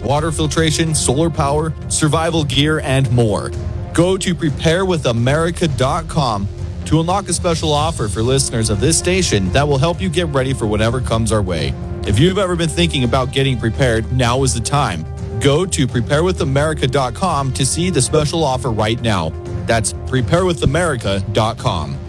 water filtration, solar power, survival gear, and more. Go to preparewithamerica.com to unlock a special offer for listeners of this station that will help you get ready for whatever comes our way. If you've ever been thinking about getting prepared, now is the time. Go to preparewithamerica.com to see the special offer right now. That's preparewithamerica.com.